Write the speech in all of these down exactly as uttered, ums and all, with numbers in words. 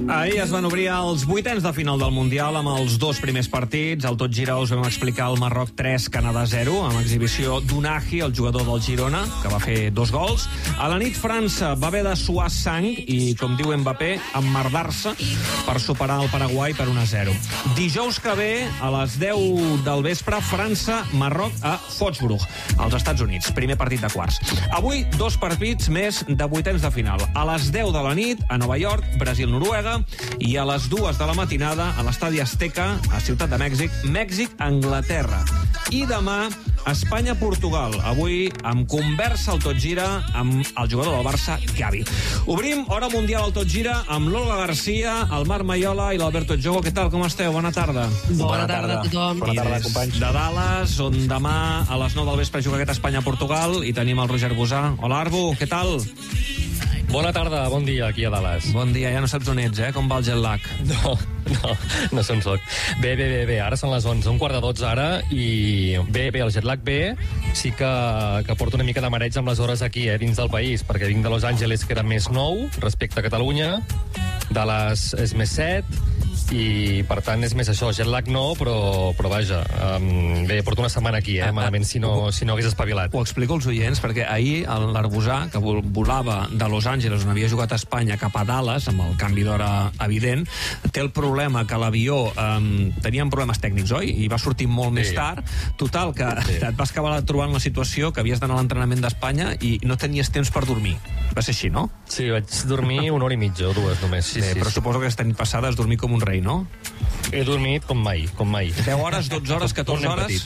Ahir es van obrir els vuitens de final del Mundial amb els dos primers partits. Al Tot Gira us vam explicar el Marroc tres, Canadà zero, amb exhibició d'Unahi, el jugador del Girona, que va fer dos gols. A la nit, França va haver de suar sang i, com diu Mbappé, emmerdar-se per superar el Paraguai per un a zero. Dijous que ve, a les deu del vespre, França-Marroc a Foxborough, als Estats Units. Primer partit de quarts. Avui, dos partits més de vuitens de final. A les deu de la nit, a Nova York, Brasil-Noruega, i a les dues de la matinada a l'Estadi Azteca, a Ciutat de Mèxic, Mèxic-Anglaterra. I demà, Espanya-Portugal. Avui, amb conversa al Tot Gira amb el jugador del Barça, Gavi. Obrim Hora Mundial al Tot Gira amb l'Olga Garcia, el Marc Maiola i l'Alberto Jogo. Què tal, com esteu? Bona tarda. Bona tarda a tothom. Bona tarda, companys. De Dallas, on demà a les nou del vespre juga aquest Espanya-Portugal, i tenim el Roger Bosà. Hola, Arbu, què tal? Bona tarda, bon dia, aquí a Dallas. Bon dia, ja no saps on ets, eh? Com va el jet lag? No, no, no se'n soc. Bé, bé, bé, bé, ara són les onze, un quart de dotze ara, i bé, bé, el jet lag bé, sí que, que porto una mica de mareig amb les hores aquí, eh, dins del país, perquè vinc de Los Angeles, que era més nou, respecte a Catalunya, Dallas és més set, i per tant és més això, jet lag no, però, però vaja, um, bé, porto una setmana aquí, eh, malament si no, si no hagués espavilat. Ho explico als oients, perquè ahir l'Arbosà, que volava de Los Angeles, on havia jugat a Espanya, cap a Dallas, amb el canvi d'hora evident, té el problema que l'avió um, tenien problemes tècnics, oi? I va sortir molt sí. més tard. Total, que sí. et vas acabar trobant la situació que havies d'anar a l'entrenament d'Espanya i no tenies temps per dormir. Va ser així, no? Sí, vaig dormir una hora i mitja o dues només. Sí, sí, sí, però sí. suposo que aquesta nit passada has dormit com un rei, no? He dormit com mai, com mai. deu hores, dotze hores, catorze hores?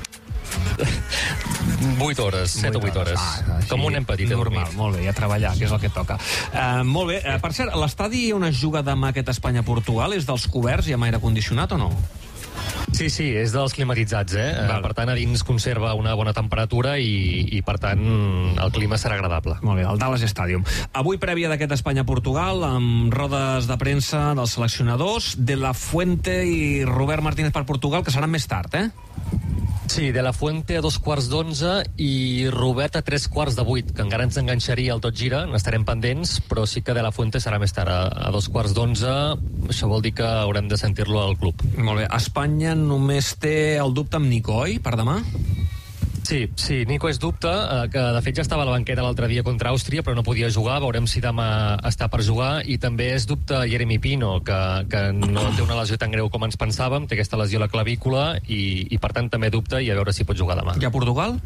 vuit hores, set o vuit hores. Ah, com un nen petit. Normal, molt bé, i a treballar, que és el que toca. Uh, molt bé, uh, per cert, l'estadi on es juga demà aquest Espanya-Portugal és dels coberts i amb aire condicionat o no? Sí, sí, és dels climatitzats, eh? Val. Per tant, a dins conserva una bona temperatura i, i per tant, el clima serà agradable. Molt bé, el Dallas Stadium. Avui, prèvia d'aquest Espanya-Portugal, amb rodes de premsa dels seleccionadors, De La Fuente i Robert Martínez per Portugal, que seran més tard, eh? Sí, De La Fuente a dos quarts d'onze i Robert a tres quarts de vuit, que encara ens enganxaria el Tot Gira, n'estarem pendents, però sí que De La Fuente serà més tard, a, a dos quarts d'onze. Això vol dir que haurem de sentir-lo al club. Molt bé, Espanya només té el dubte amb Nico, oi, per demà? Sí, sí, Nico és dubte, eh, que de fet ja estava a la banqueta l'altre dia contra Àustria, però no podia jugar, veurem si demà està per jugar, i també és dubte Jeremy Pino, que, que no té una lesió tan greu com ens pensàvem, té aquesta lesió a la clavícula, i, i per tant també dubte, i a veure si pot jugar demà. I a Portugal?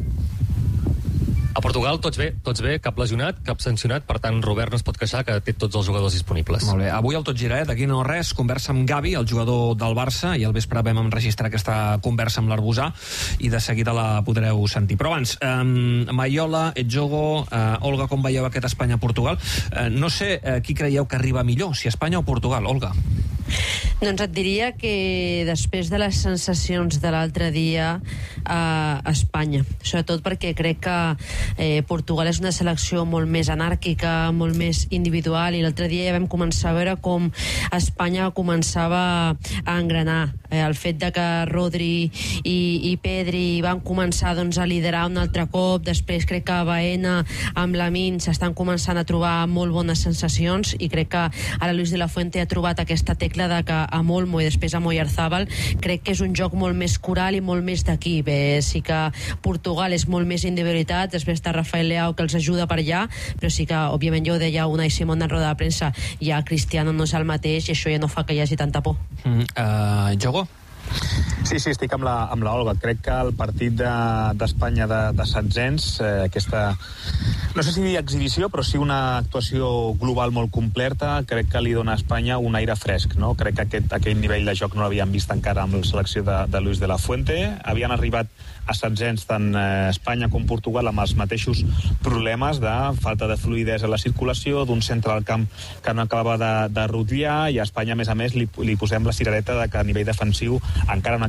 A Portugal tots bé, tots bé, cap lesionat, cap sancionat, per tant Robert no es pot queixar, que té tots els jugadors disponibles. Molt bé, avui el Tot Gira, eh? D'aquí no res, conversa amb Gavi, el jugador del Barça, i al vespre vam enregistrar aquesta conversa amb l'Arbosà, i de seguida la podreu sentir. Però abans, eh, Maiola, Edjogo, eh, Olga, com veieu aquest Espanya-Portugal? Eh, no sé eh, qui creieu que arriba millor, si Espanya o Portugal, Olga? Doncs et diria que després de les sensacions de l'altre dia a Espanya, sobretot perquè crec que eh, Portugal és una selecció molt més anàrquica, molt més individual, i l'altre dia ja vam començar a veure com Espanya començava a engranar. Eh, el fet de que Rodri i, i Pedri van començar doncs, a liderar un altre cop, després crec que Baena amb Lamine s'estan començant a trobar molt bones sensacions, i crec que ara Luis de la Fuente ha trobat aquesta tecla de que a Olmo i després a Oyarzabal crec que és un joc molt més coral i molt més d'equip. Eh, sí que Portugal és molt més individualitat, després està Rafael Leao que els ajuda per allà, però sí que òbviament ja ho deia Unai Simón en roda de premsa, ja Cristiano no és el mateix i això ja no fa que hi hagi tanta por. Mm, uh, Jogo? Sí, sí, estic amb la, amb la Olga. Crec que el partit d'Espanya de, de, de setzents, eh, aquesta, no sé si dir exhibició, però sí una actuació global molt completa, crec que li dona a Espanya un aire fresc, no? Crec que aquest, aquell nivell de joc no l'havíem vist encara amb la selecció de, de Luis de la Fuente. Havien arribat a setzents tant eh, Espanya com Portugal amb els mateixos problemes de falta de fluïdesa a la circulació, d'un centre al camp que no acabava de, de rutllar, i a Espanya, a més a més, li, li posem la cirereta de que a nivell defensiu encara no,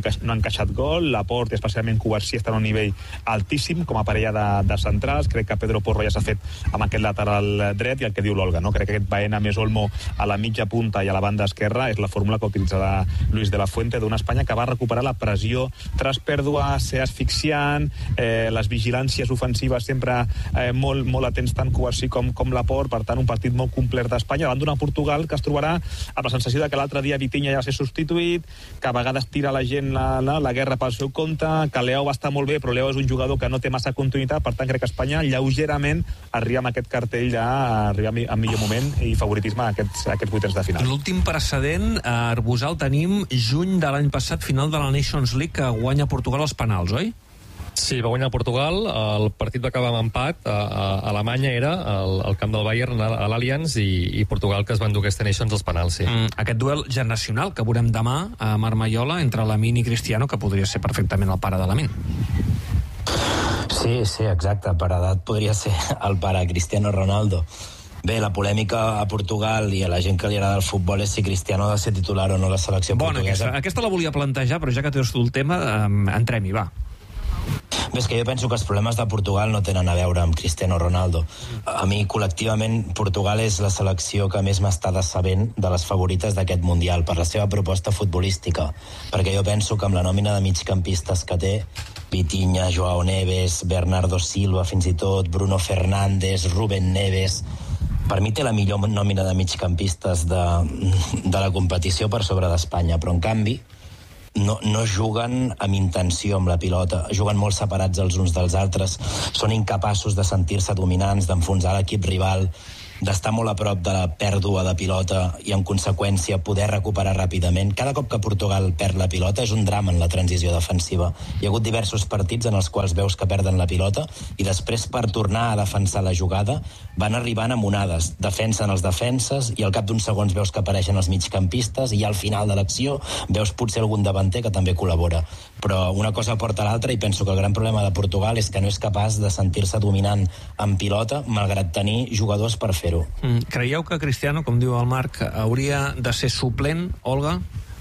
no ha encaixat gol, Laporte, especialment Covarsí, estan a un nivell altíssim com a parella de, de centrals. Crec que Pedro Porro ja s'ha fet amb aquest lateral dret, i el que diu l'Olga, no? Crec que aquest Baena més Olmo a la mitja punta i a la banda esquerra és la fórmula que utilitzarà Luis de la Fuente, d'una Espanya que va recuperar la pressió tras pèrdua, ser asfixiant, eh, les vigilàncies ofensives sempre eh, molt, molt atents tant Covarsí com, com Laporte. Per tant, un partit molt complet d'Espanya davant d'una Portugal que es trobarà amb la sensació de que l'altre dia Vitinha ja va ser substituït, que a vegades tira la gent la, la, la guerra pel seu compte, que Leao va estar molt bé, però Leao és un jugador que no té massa continuïtat. Per tant, crec que Espanya lleugerament arriba amb aquest cartell d'arribar a millor moment i favoritisme a aquests, a aquests vuitens de final. L'últim precedent a Arbusà el tenim juny de l'any passat, final de la Nations League, que guanya Portugal als penals, oi? Sí, va guanyar Portugal, el partit va acabar amb empat, a, a Alemanya era, al, al camp del Bayern, a l'Allianz, i, i Portugal, que es va endur aquesta Nations als penals, sí. Mm, aquest duel generacional que veurem demà a Marmaiola entre Lamine i Cristiano, que podria ser perfectament el pare de Lamine. Sí, sí, exacte, per edat podria ser el pare Cristiano Ronaldo. Bé, la polèmica a Portugal i a la gent que li agrada el futbol és si Cristiano ha de ser titular o no a la selecció Bona, portuguesa. Aquesta, aquesta la volia plantejar, però ja que tens tu el tema, um, entrem-hi, va. Bé, és que jo penso que els problemes de Portugal no tenen a veure amb Cristiano Ronaldo. A mi, col·lectivament, Portugal és la selecció que més m'està decebent de les favorites d'aquest Mundial per la seva proposta futbolística, perquè jo penso que amb la nòmina de migcampistes que té, Vitinha, Joao Neves, Bernardo Silva, fins i tot Bruno Fernández, Rubén Neves, per mi té la millor nòmina de migcampistes de, de la competició per sobre d'Espanya, però en canvi no, no juguen amb intenció amb la pilota, juguen molt separats els uns dels altres, són incapaços de sentir-se dominants, d'enfonsar l'equip rival, d'estar molt a prop de la pèrdua de pilota i en conseqüència poder recuperar ràpidament. Cada cop que Portugal perd la pilota és un drama en la transició defensiva. Hi ha hagut diversos partits en els quals veus que perden la pilota i després, per tornar a defensar la jugada, van arribant amb onades, defensen els defenses i al cap d'uns segons veus que apareixen els migcampistes i al final de l'acció veus potser algun davanter que també col·labora. Però una cosa porta a l'altra i penso que el gran problema de Portugal és que no és capaç de sentir-se dominant en pilota malgrat tenir jugadors per fer. Mm, creieu que Cristiano, com diu el Marc, hauria de ser suplent, Olga?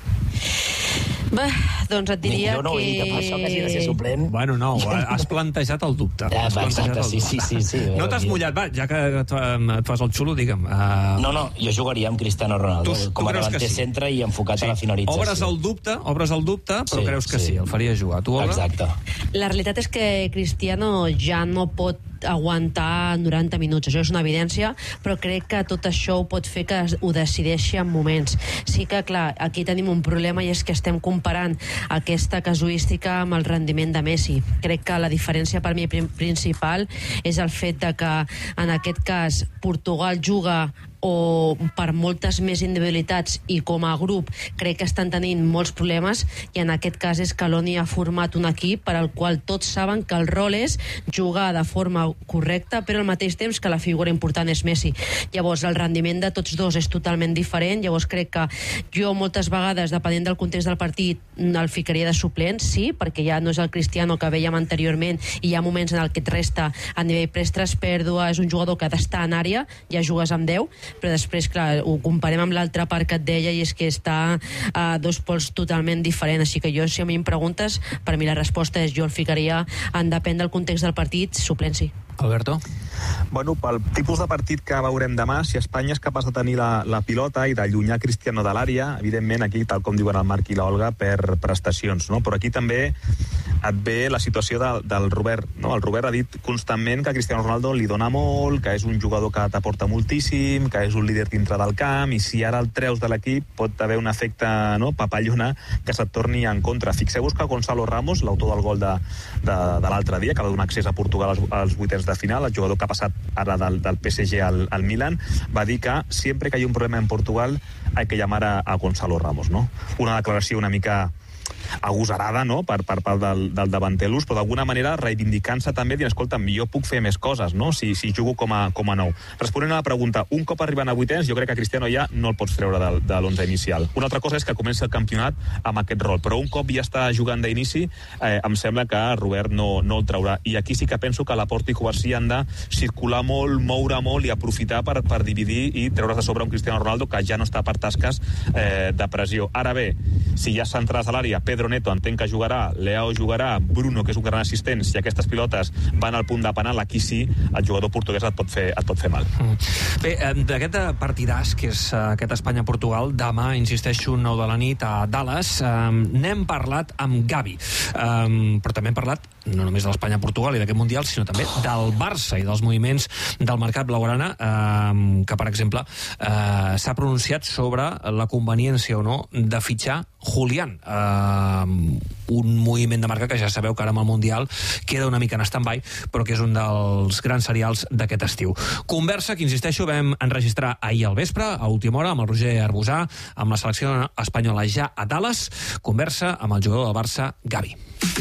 Bé, doncs et diria jo no que... he dit per això que hagi de ser suplent. Bueno, no, has plantejat el dubte. Ja, Has va, plantejat exacte, el sí, dubte. sí, sí, sí. No t'has mullat, va, ja que et, fa, et fas el xulo, digue'm. Uh... No, no, jo jugaria amb Cristiano Ronaldo Tu- tu com a creus que davanter sí? centre i enfocat Sí. a la finalització. Obres el dubte, obres el dubte, però Sí, creus que sí, sí. el faria jugar. Tu, Olga? Exacte. La realitat és que Cristiano ja no pot aguantar noranta minuts, això és una evidència, però crec que tot això ho pot fer que ho decideixi en moments. Sí que, clar, aquí tenim un problema i és que estem comparant aquesta casuística amb el rendiment de Messi. Crec que la diferència per mi principal és el fet de que en aquest cas Portugal juga o per moltes més individualitats i com a grup crec que estan tenint molts problemes i en aquest cas és que l'Oni ha format un equip per al qual tots saben que el rol és jugar de forma correcta però al mateix temps que la figura important és Messi. Llavors el rendiment de tots dos és totalment diferent, llavors crec que jo moltes vegades, depenent del context del partit, el ficaria de suplent, sí, perquè ja no és el Cristiano que veiem anteriorment i hi ha moments en el que et resta a nivell prestres, pèrdua, és un jugador que ha d'estar en àrea, ja jugues amb deu, però després, clar, ho comparem amb l'altra part que et deia i és que està a dos pols totalment diferents, així que jo, si a mi em preguntes, per mi la resposta és jo el ficaria en depèn del context del partit, suplent sí. Alberto? Bueno, pel tipus de partit que veurem demà, si Espanya és capaç de tenir la, la pilota i d'allunyar Cristiano de l'àrea, evidentment aquí, tal com diuen el Marc i l'Olga, per prestacions, no? Però aquí també et ve la situació de, del Robert, no? El Robert ha dit constantment que Cristiano Ronaldo li dona molt, que és un jugador que t'aporta moltíssim, que és un líder dintre del camp, i si ara el treus de l'equip pot haver un efecte, no?, papallona que se't torni en contra. Fixeu-vos que Gonzalo Ramos, l'autor del gol de, de, de l'altre dia, que va donar accés a Portugal als, als vuitens de final, el jugador que ha passat ara del, del P S G al, al Milan, va dir que sempre que hi ha un problema en Portugal hay que llamar a, a Gonzalo Ramos, no? Una declaració una mica agosarada, no?, per, per part del, del davanter l'ús, però d'alguna manera reivindicant-se també, dient, escolta'm, jo puc fer més coses, no?, si, si jugo com a, com a nou. Responent a la pregunta, un cop arribant a vuitens, jo crec que Cristiano ja no el pots treure de, de l'onze inicial. Una altra cosa és que comença el campionat amb aquest rol, però un cop ja està jugant d'inici, eh, em sembla que Robert no, no el traurà. I aquí sí que penso que Laporte i Covarsí han de circular molt, moure molt i aprofitar per, per dividir i treure's de sobre un Cristiano Ronaldo que ja no està per tasques eh, de pressió. Ara bé, si ja has centrat a l'àrea, deia, Pedro Neto entenc que jugarà, Leao jugarà, Bruno, que és un gran assistent, si aquestes pilotes van al punt de penal, aquí sí, el jugador portuguès et pot fer, et pot fer mal. Bé, d'aquest partidàs, que és aquest Espanya-Portugal, demà, insisteixo, nou de la nit a Dallas, n'hem parlat amb Gavi, però també hem parlat no només de l'Espanya-Portugal i d'aquest Mundial, sinó també del Barça i dels moviments del mercat blaugrana, que, per exemple, s'ha pronunciat sobre la conveniència o no de fitxar Julián, un moviment de marca que ja sabeu que ara amb el Mundial queda una mica en stand-by, però que és un dels grans serials d'aquest estiu. Conversa que, insisteixo, vam enregistrar ahir al vespre, a última hora, amb el Roger Arbusà, amb la selecció espanyola ja a Dallas. Conversa amb el jugador del Barça, Gavi.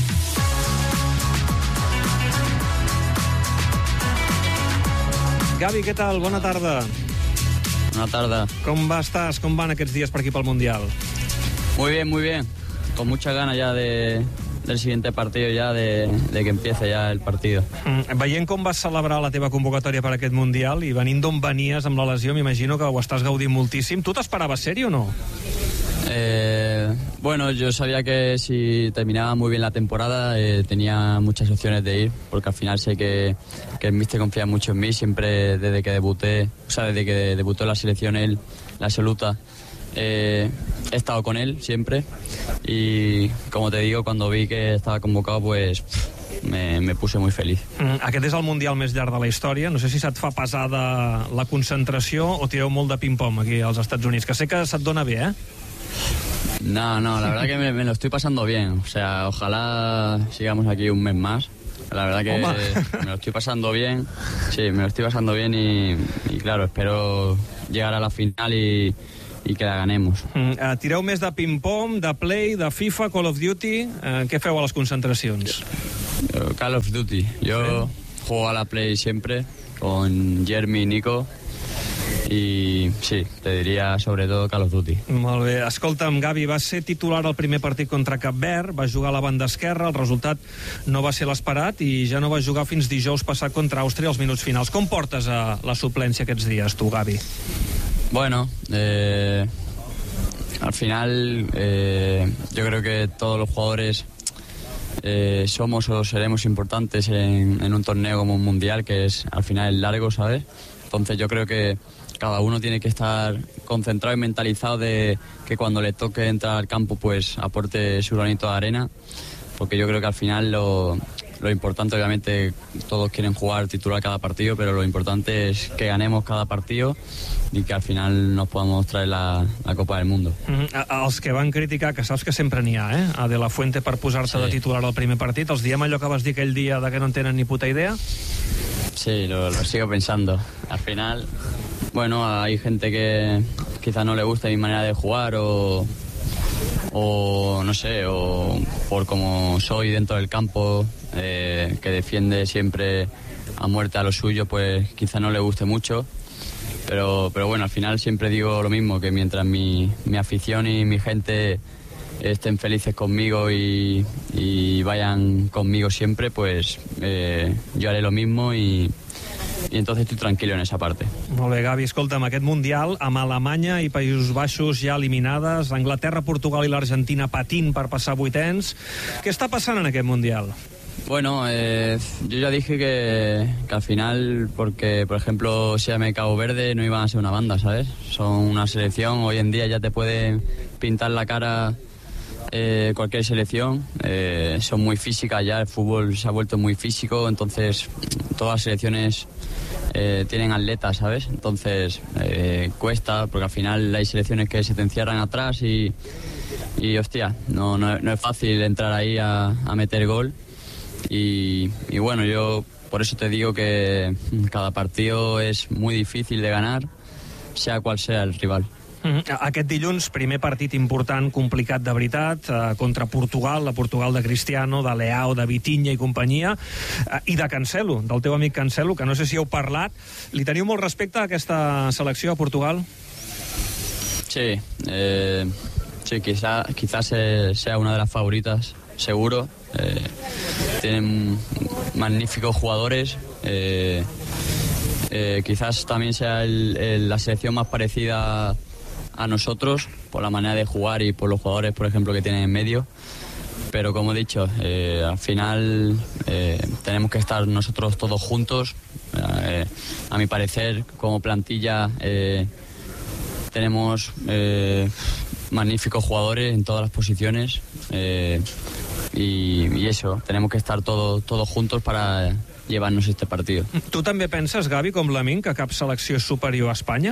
Gavi, què tal? Bona tarda. Bona tarda. Com va, estàs? Com van aquests dies per aquí pel Mundial? Muy bien, muy bien. Con muchas ganas ya de, del siguiente partido, ya de, de que empiece ya el partido. Mm, veient com vas celebrar la teva convocatòria per aquest Mundial i venint d'on venies amb la lesió, m'imagino que ho estàs gaudint moltíssim. Tu t'esperaves ser-hi o no? Eh, bueno, yo sabía que si terminaba muy bien la temporada eh, tenía muchas opciones de ir, porque al final sé que, que el míster confía mucho en mí, siempre desde que debuté, o sea, desde que debutó en la selección él, la absoluta, eh, he estado con él siempre y, como te digo, cuando vi que estaba convocado, pues me, me puse muy feliz. Mm, aquest és el Mundial més llarg de la història. No sé si se't fa pesada la concentració o tireu molt de ping-pong aquí als Estats Units, que sé que se't dona bé, eh? No, no, la verdad que me, me lo estoy pasando bien. O sea, ojalá sigamos aquí un mes más. La verdad que Oma. me lo estoy pasando bien. Sí, me lo estoy pasando bien y, y claro, espero llegar a la final y, y que la ganemos. Mm, uh, tireu més de ping-pong, de Play, de FIFA, Call of Duty. Uh, què feu a les concentracions? Call of Duty. Yo sí. juego a la Play siempre con Jeremy y Nico. I sí, te diria sobretot Call of Duty. Molt bé. Escolta'm, Gavi, va ser titular al primer partit contra Cap Verd, va jugar a la banda esquerra, el resultat no va ser l'esperat i ja no va jugar fins dijous passat contra Àustria als minuts finals. Com portes a la suplència aquests dies, tu, Gavi? Bueno, eh, al final eh, yo creo que todos los jugadores eh, somos o seremos importantes en, en un torneo como un mundial, que es al final el largo, ¿sabes? Entonces yo creo que cada uno tiene que estar concentrado y mentalizado de que cuando le toque entrar al campo pues aporte su granito de arena, porque yo creo que al final lo, lo importante, obviamente todos quieren jugar titular cada partido, pero lo importante es que ganemos cada partido i que al final nos podamos traer la, la Copa del Mundo. Mm-hmm. Els que van criticar, que saps que sempre n'hi ha, eh? A De La Fuente per posar-se sí. de titular al primer partit, els diem allò que vas dir aquell dia de que no en tenen ni puta idea? Sí, lo, lo sigo pensando. Al final, bueno, hay gente que quizá no le gusta mi manera de jugar o, o no sé, o por como soy dentro del campo, eh, que defiende siempre a muerte a lo suyo, pues quizá no le guste mucho. Pero, pero bueno, al final siempre digo lo mismo, que mientras mi, mi afición y mi gente estén felices conmigo y, y vayan conmigo siempre, pues eh, yo haré lo mismo y, i entonces estoy tranquilo en esa parte. Molt bé, Gavi, escolta'm, aquest Mundial amb Alemanya i Països Baixos ja eliminades, Anglaterra, Portugal i l'Argentina patint per passar vuitens. Què està passant en aquest Mundial? Bueno, eh, yo ya dije que, que al final, porque por ejemplo se llame Cabo Verde, no iban a ser una banda, ¿sabes? Son una selección, hoy en día ya te pueden pintar la cara eh, cualquier selección, eh, son muy físicas ya, el fútbol se ha vuelto muy físico, entonces todas las selecciones eh, tienen atletas, ¿sabes? Entonces eh, cuesta, porque al final hay selecciones que se te encierran atrás y, y hostia, no, no, no es fácil entrar ahí a, a meter gol. Y, y bueno, yo por eso te digo que cada partido es muy difícil de ganar, sea cual sea el rival. Mm-hmm. Aquest dilluns, primer partit important, complicat de veritat, eh, contra Portugal, la Portugal de Cristiano, de Leao, de Vitinha i companyia, eh, i de Cancelo, del teu amic Cancelo, que no sé si heu parlat. Li teniu molt respecte a aquesta selecció, a Portugal? Sí, eh, sí, quizá, quizás sea una de las favoritas, seguro. Eh, tienen magníficos jugadores, eh, eh, quizás también sea el, el, la selección más parecida a nosotros por la manera de jugar y por los jugadores, por ejemplo, que tienen en medio. Pero como he dicho, eh, al final eh, tenemos que estar nosotros todos juntos. Eh, a mi parecer, como plantilla, eh, tenemos eh, magníficos jugadores en todas las posiciones. Eh, y, y eso, tenemos que estar todos todos juntos para llevarnos este partido. Tu també penses, Gavi, com Lamine, que cap selecció és superior a Espanya?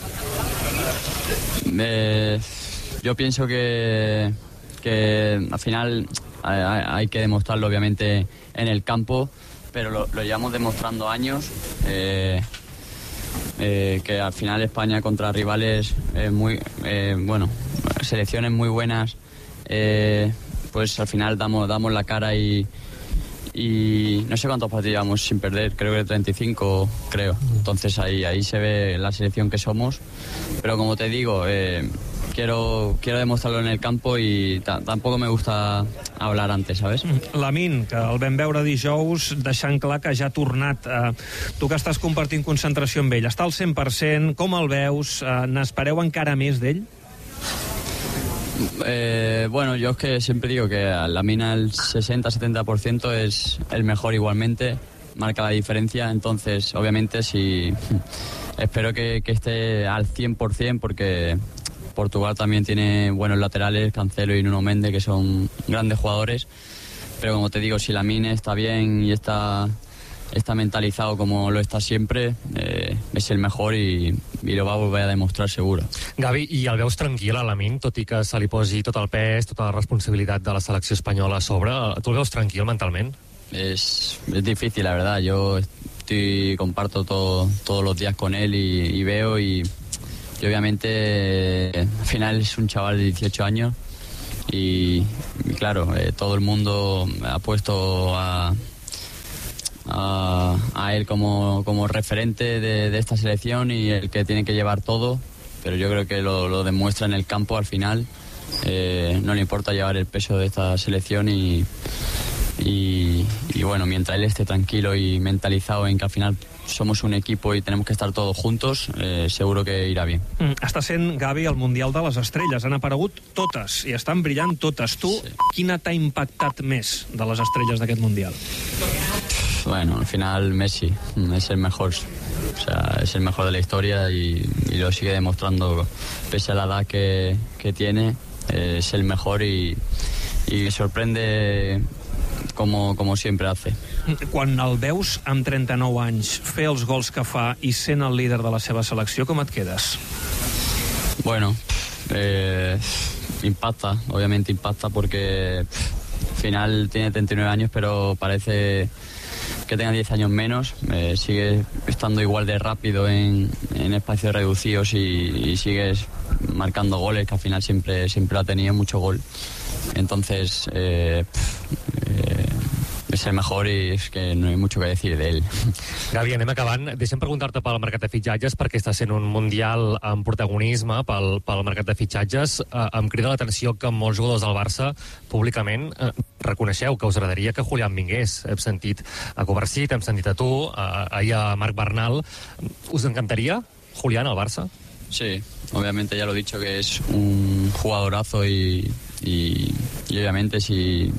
Eh, yo pienso que, que al final hay, hay que demostrarlo obviamente en el campo, pero lo, lo llevamos demostrando años. Eh, eh, que al final España contra rivales eh, muy eh, bueno, selecciones muy buenas, eh, pues al final damos damos la cara y y no sé cuántos partidos llevamos sin perder, creo que treinta y cinco, creo. Entonces ahí ahí se ve la selección que somos, pero como te digo, eh, quiero quiero demostrarlo en el campo i tampoc me gusta hablar antes, ¿sabes? Lamine, que el vam veure dijous deixant clar que ja ha tornat. Eh, tu que estàs compartint concentració amb ell, està al cent per cent, com el veus? Eh, n'espereu encara més d'ell? Eh, bueno, yo es que siempre digo que Lamine al sesenta a setenta por ciento es el mejor igualmente, marca la diferencia, entonces obviamente si espero que, que esté al cien por ciento porque Portugal también tiene buenos laterales, Cancelo y Nuno Mendes, que son grandes jugadores, pero como te digo, si Lamine está bien y está, está mentalizado como lo está siempre, eh, es el mejor i, i lo va a volver a demostrar seguro. Gavi, i el veus tranquil a Lamine, tot i que se li posi tot el pes, tota la responsabilitat de la selecció espanyola a sobre? Tu el veus tranquil mentalment? Es, es difícil, la verdad. Yo estoy, comparto todo, todos los días con él y, y veo y, y obviamente eh, al final es un chaval de dieciocho años y, y claro, eh, todo el mundo ha puesto a, a, a él como, como referente de, de esta selección y el que tiene que llevar todo, pero yo creo que lo, lo demuestra en el campo al final. Eh, no le importa llevar el peso de esta selección y Y, y bueno, mientras él esté tranquilo y mentalizado en que al final somos un equipo y tenemos que estar todos juntos, eh, seguro que irà bien. Mm, està sent, Gavi, el Mundial de les Estrelles. Han aparegut totes i estan brillant totes. Tu, sí. Quina t'ha impactat més de les estrelles d'aquest Mundial? Bueno, al final Messi es el mejor. O sea, es el mejor de la historia y, y lo sigue demostrando pese a la edad que, que tiene. Eh, es el mejor y, y me sorprende como, como siempre hace. Quan el veus amb trenta-nou anys fer els gols que fa i sent el líder de la seva selecció, com et quedes? Bueno, eh, impacta, obviamente impacta porque al final tiene treinta y nueve años, pero parece que tenga diez años menos, eh, sigue estando igual de rápido en, en espacios reducidos y, y sigues marcando goles, que al final siempre, siempre ha tenido mucho gol. Entonces, eh, eh, és el mejor i és que no hi ha mucho que decir d'ell. Gavi, anem acabant. Deixa'm preguntar-te pel mercat de fitxatges, perquè està sent un mundial amb protagonisme pel, pel mercat de fitxatges. Eh, em crida l'atenció que molts jugadors del Barça, públicament, eh, reconeixeu que us agradaria que Julián vingués. Hem sentit a Covarsí, hem sentit a tu, eh, ahir a Marc Bernal. Us encantaria Julián al Barça? Sí, obviamente ya lo he dicho que es un jugadorazo y, y, y obviamente si...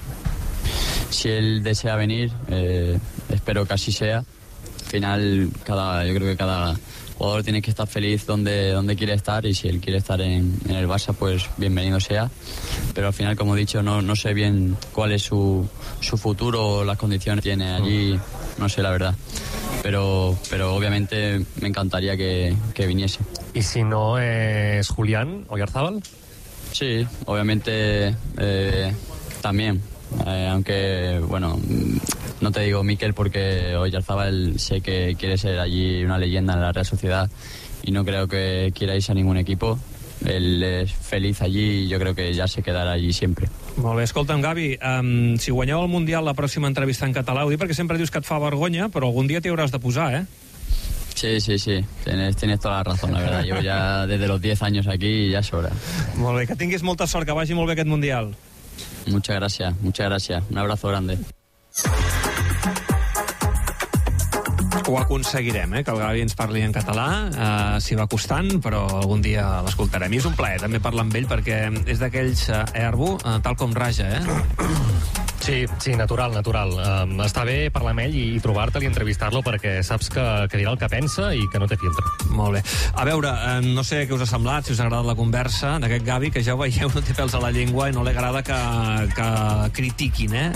Si él desea venir, eh, espero que así sea. Al final, cada, yo creo que cada jugador tiene que estar feliz donde, donde quiere estar y si él quiere estar en, en el Barça, pues bienvenido sea. Pero al final, como he dicho, no, no sé bien cuál es su, su futuro o las condiciones que tiene allí, no sé la verdad. Pero, pero obviamente me encantaría que, que viniese. ¿Y si no es Julián Oyarzábal? Sí, obviamente eh, también. Eh, aunque, bueno, no te digo Mikel porque Oyarzábal sé que quiere ser allí una leyenda en la Real Sociedad y no creo que quiera irse a ningún equipo. Él es feliz allí y yo creo que ya se quedará allí siempre. Molt bé, escolta'm, Gavi, um, si guanyeu el Mundial la pròxima entrevista en català, ho dic perquè sempre dius que et fa vergonya, però algun dia t'hi hauràs de posar, eh? Sí, sí, sí, tienes, tienes toda la razón, la verdad. Llevo ya desde los diez años aquí y ya es hora. Molt bé, que tinguis molta sort, que vagi molt bé aquest Mundial. Muchas gracias, muchas gracias. Un abrazo grande. Ho aconseguirem, eh? Que el Gavi ens parli en català. Uh, S'hi va costant, però algun dia l'escoltarem. I és un plaer també parlar amb ell, perquè és d'aquells, uh, eh, Arbu, uh, tal com raja, eh? Sí, sí, natural, natural. Um, està bé parlar amb ell i, i trobar-te'l i entrevistar-lo perquè saps que, que dirà el que pensa i que no té filtre. Molt bé. A veure, eh, no sé què us ha semblat, si us ha agradat la conversa d'aquest Gavi, que ja ho veieu, no té pèls a la llengua i no li agrada que, que critiquin, eh?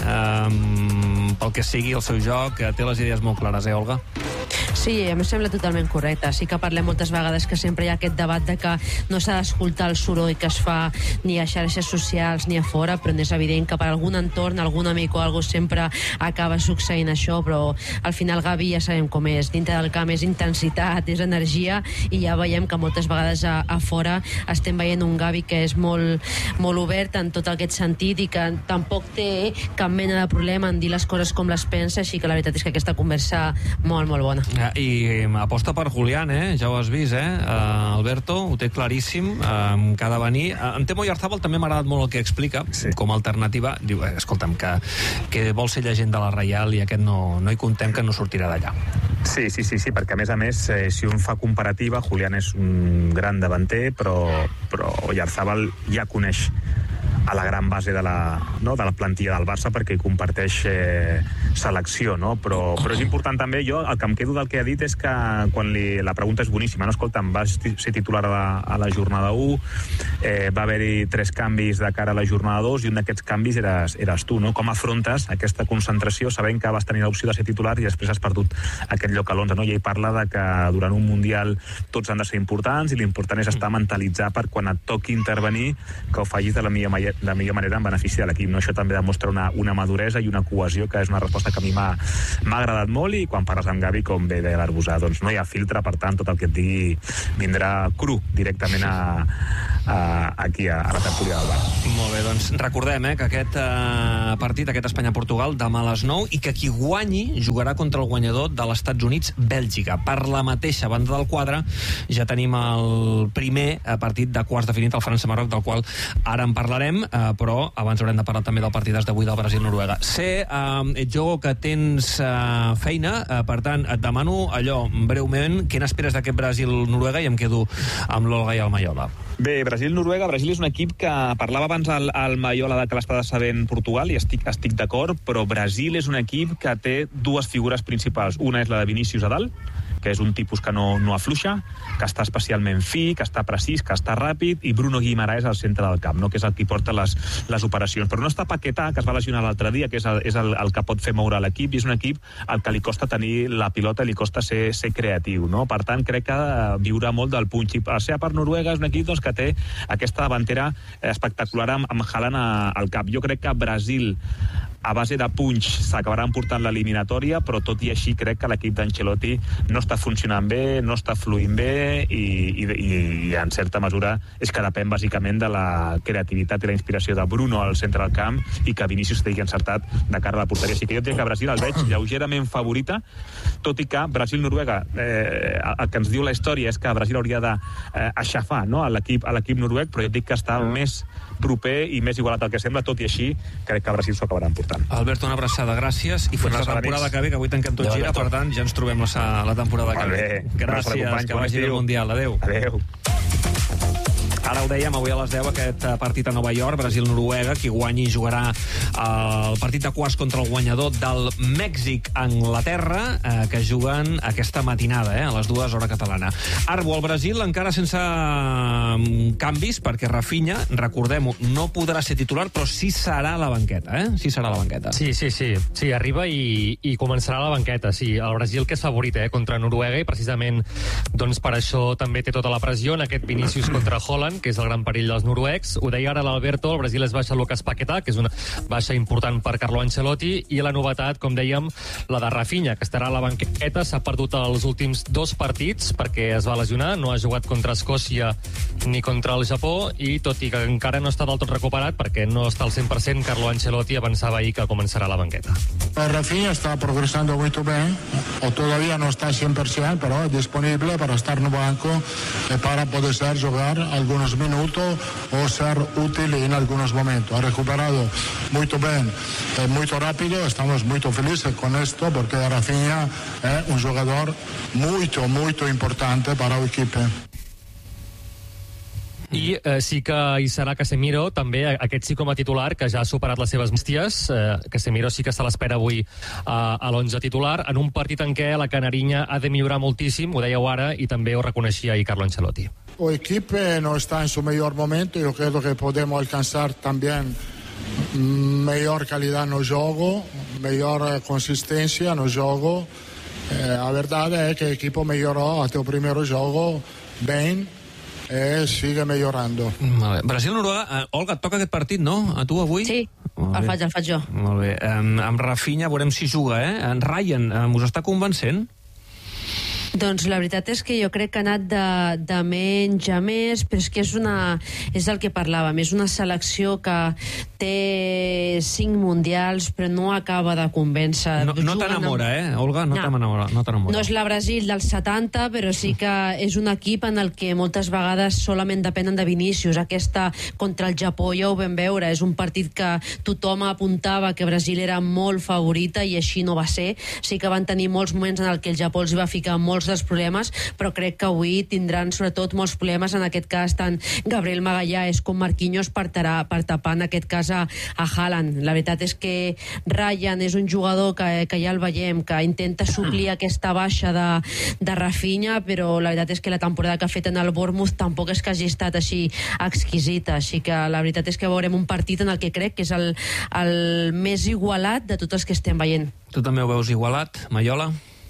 Um, pel que sigui el seu joc, que té les idees molt clares, eh, Olga? Sí, em sembla totalment correcte. Sí que parlem moltes vegades que sempre hi ha aquest debat de que no s'ha d'escoltar el soroll que es fa ni a xarxes socials ni a fora, però és evident que per algun entorn, algun amic o algú sempre acaba succeint això, però al final Gavi ja sabem com és. Dintre del camp és intensitat, és energia, i ja veiem que moltes vegades a, a fora estem veient un Gavi que és molt, molt obert en tot aquest sentit i que tampoc té cap mena de problema en dir les coses com les pensa, així que la veritat és que aquesta conversa molt, molt bona. I aposta per Julián, eh? Ja ho has vist, eh? Uh, Alberto, ho té claríssim, uh, que ha de venir. Uh, en Temo Oyarzabal també m'ha agradat molt el que explica, sí. Com a alternativa. Diu, eh, escolta'm, que, que vol ser llegenda de la Reial i aquest no, no hi contem que no sortirà d'allà. Sí, sí, sí, sí, perquè a més a més, eh, si un fa comparativa, Julián és un gran davanter, però, però Oyarzabal ja coneix a la gran base de la, no, de la plantilla del Barça perquè hi comparteix eh, selecció, no? Però, però és important també, jo el que em quedo del que ha dit és que quan li, la pregunta és boníssima, no? Escolta'm, vas ser titular a la, a la jornada u, eh, va haver-hi tres canvis de cara a la jornada dos i un d'aquests canvis eres, eres tu, no? Com afrontes aquesta concentració sabent que vas tenir l'opció de ser titular i després has perdut aquest lloc a l'onze, no? I ell parla de que durant un Mundial tots han de ser importants i l'important és estar mentalitzat per quan et toqui intervenir que ho facis de la millor manera de millor manera en benefici de l'equip, no? Això també demostra una, una maduresa i una cohesió que és una resposta que a mi m'ha agradat molt, i quan parles amb Gavi, com bé deia l'Arbusà, doncs no hi ha filtre, per tant tot el que et digui vindrà cru directament a, a, aquí a, a la tertúlia del Barça. Molt bé, doncs recordem eh, que aquest eh, partit, aquest Espanya-Portugal, demà a les nou, i que qui guanyi jugarà contra el guanyador de l'Estats Units-Bèlgica. Per la mateixa banda del quadre ja tenim el primer partit de quarts de final, el França-Marroc, del qual ara en parlarem. Uh, però abans haurem de parlar també del partidàs d'avui del Brasil-Noruega. Sé, uh, jo, que tens uh, feina, uh, per tant, et demano allò, breument, què n'esperes d'aquest Brasil-Noruega, i em quedo amb l'Olga i el Maiola. Bé, Brasil-Noruega, Brasil és un equip que parlava abans al, al Maiola de que l'està decebent Portugal, i estic, estic d'acord, però Brasil és un equip que té dues figures principals. Una és la de Vinícius a dalt, que és un tipus que no, no afluixa, que està especialment fi, que està precís, que està ràpid, i Bruno Guimaraes al centre del camp, no? Que és el que porta les, les operacions. Però no està Paquetá, que es va lesionar l'altre dia, que és, el, és el, el que pot fer moure l'equip, i és un equip al que li costa tenir la pilota i li costa ser, ser creatiu, no? Per tant, crec que viurà molt del punx. I a ser a part Noruega és un equip doncs, que té aquesta davantera espectacular amb, amb Haaland al cap. Jo crec que Brasil, a base de punx, s'acabarà emportant l'eliminatòria, però tot i així crec que l'equip d'Ancelotti no està funcionant bé, no està fluint bé, i, i, i en certa mesura és que depèn bàsicament de la creativitat i la inspiració de Bruno al centre del camp, i que Vinícius estigui encertat de cara a la porteria. Així que jo diria que Brasil el veig lleugerament favorita, tot i que Brasil-Noruega, eh, el que ens diu la història és que Brasil hauria d'aixafar eh, no? a l'equip a l'equip noruec, però jo dic que està més proper i més igualat al que sembla, tot i així crec que Brasil s'ho acabarà emportant. Alberto, una abraçada, gràcies, i fins la temporada que ve, que avui tanquem tot gira, per tant ja ens trobem la, la temporada que ve. Gràcies, que vagi el Mundial. Adéu. Adéu. Ara ho dèiem, avui a les deu, aquest partit a Nova York, Brasil-Noruega. Qui guanyi jugarà el partit de quarts contra el guanyador del Mèxic-Anglaterra, eh, que juguen aquesta matinada, eh, a les dues, hora catalana. Arbu, al Brasil encara sense canvis, perquè Rafinha, recordem-ho, no podrà ser titular, però sí serà a la banqueta, eh? Sí serà a la banqueta. Sí, sí, sí. Sí, arriba i, i començarà a la banqueta, sí. El Brasil, que és favorit, eh, contra Noruega, i precisament doncs, per això també té tota la pressió en aquest Vinícius contra Haaland, que és el gran perill dels noruecs. Ho deia ara l'Alberto, el Brasil es baixa Lucas Paquetá, que és una baixa important per Carlo Ancelotti, i la novetat, com dèiem, la de Rafinha, que estarà a la banqueta. S'ha perdut els últims dos partits perquè es va lesionar, no ha jugat contra Escòcia ni contra el Japó, i tot i que encara no està del tot recuperat perquè no està al cent per cent, Carlo Ancelotti avançava ahir que començarà a la banqueta. Rafinha está progresando muy bien, o todavía no está cien por ciento, pero es disponible para estar en el banco para poder jugar algunos algunos minutos o ser útil en algunos momentos. Ha recuperado muy bien, eh, muy rápido. Estamos muy felices con esto porque Rafinha es un jugador muy, muy importante para el equipo. I eh, sí que hi serà Casemiro, també, aquest sí com a titular, que ja ha superat les seves bèsties. Eh, Casemiro sí que se l'espera avui eh, a l'onze titular, en un partit en què la Canarinya ha de millorar moltíssim, ho dèieu ara, i també ho reconeixia ahir Carlo Ancelotti. El equipo no está en su mejor momento, yo creo que podemos alcanzar también mejor calidad en el juego, mejor consistencia en el juego. Eh, la verdad es que el equipo mejoró hasta el primer juego bien, Eh, sigue millorando. Brasil-Noruega, uh, Olga, et toca aquest partit, no? A tu avui? Sí, el faig, el faig jo. Molt bé. Um, amb Rafinha veurem si juga, eh? En Ryan, um, us està convencent? Doncs la veritat és que jo crec que ha anat de, de menys a més, però és que és una, és el que parlàvem, és una selecció que té cinc mundials però no acaba de convèncer. No, no t'enamora, amb... eh, Olga? No, no. t'enamora, no t'enamora. No és la Brasil dels setanta, però sí que és un equip en el que moltes vegades solament depenen de Vinícius. Aquesta contra el Japó ja ho vam veure, és un partit que tothom apuntava que Brasil era molt favorita i així no va ser. Sí que van tenir molts moments en el que el Japó els va ficar molts dels problemes, però crec que avui tindran sobretot molts problemes. En aquest cas tant Gabriel Magalhães com Marquinhos per, tarà, per tapar en aquest cas a, a Haaland. La veritat és que Ryan és un jugador que, que ja el veiem, que intenta suplir aquesta baixa de, de Rafinha, però la veritat és que la temporada que ha fet en el Bournemouth tampoc és que hagi estat així exquisita, així que la veritat és que veurem un partit en el que crec que és el, el més igualat de tots els que estem veient. Tu també ho veus igualat, Maiola?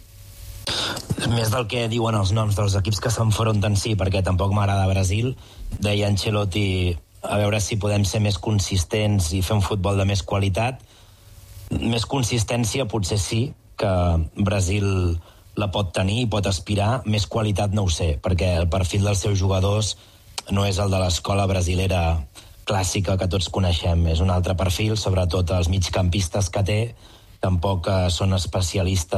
Més del que diuen els noms dels equips que s'enfronten, sí, perquè tampoc m'agrada Brasil. Deia Ancelotti, a veure si podem ser més consistents i fer un futbol de més qualitat. Més consistència potser sí, que Brasil la pot tenir i pot aspirar. Més qualitat no ho sé, perquè el perfil dels seus jugadors no és el de l'escola brasilera clàssica que tots coneixem. És un altre perfil, sobretot els migcampistes que té, tampoc són especialistes